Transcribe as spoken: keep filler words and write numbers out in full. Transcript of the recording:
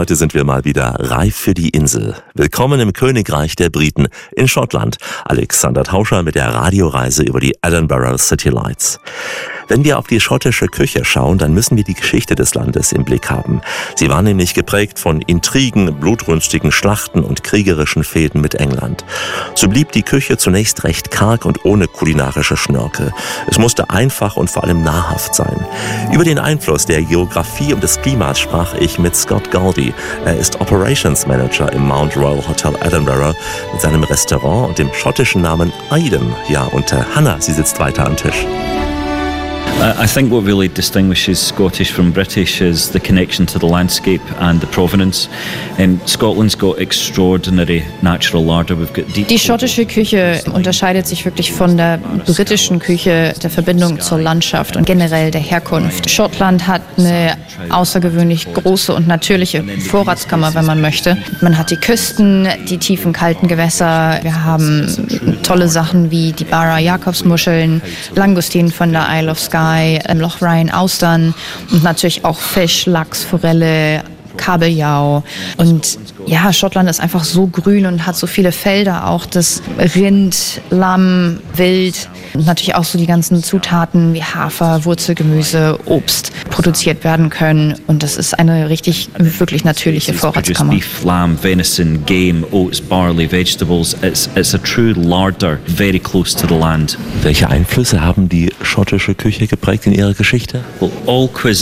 Heute sind wir mal wieder reif für die Insel. Willkommen im Königreich der Briten in Schottland. Alexander Tauscher mit der Radioreise über die Edinburgh City Lights. Wenn wir auf die schottische Küche schauen, dann müssen wir die Geschichte des Landes im Blick haben. Sie war nämlich geprägt von Intrigen, blutrünstigen Schlachten und kriegerischen Fehden mit England. So blieb die Küche zunächst recht karg und ohne kulinarische Schnörkel. Es musste einfach und vor allem nahrhaft sein. Über den Einfluss der Geografie und des Klimas sprach ich mit Scott Goldie. Er ist Operations Manager im Mount Royal Hotel Edinburgh mit seinem Restaurant und dem schottischen Namen Eden. Ja, und äh, Hannah, sie sitzt weiter am Tisch. I think what really distinguishes Scottish from British is the connection to the landscape and the provenance. And Scotland's got extraordinary natural larder. We've got deep. Die schottische Küche unterscheidet sich wirklich von der britischen Küche, der Verbindung zur Landschaft und generell der Herkunft. Schottland hat eine außergewöhnlich große und natürliche Vorratskammer, wenn man möchte. Man hat die Küsten, die tiefen, kalten Gewässer. Wir haben tolle Sachen wie die Barra-Jakobsmuscheln, Langustinen von der Isle of Skye, Loch Ryan Austern und natürlich auch Fisch, Lachs, Forelle, Kabeljau. Und ja, Schottland ist einfach so grün und hat so viele Felder auch, dass Rind, Lamm, Wild und natürlich auch so die ganzen Zutaten wie Hafer, Wurzelgemüse, Obst produziert werden können. Und das ist eine richtig, wirklich natürliche Vorratskammer. Beef, lamb, venison, game, oats, barley, vegetables. It's, it's a true larder, very close to the land. Welche Einflüsse haben die schottische Küche geprägt in ihrer Geschichte? Well, all cuisine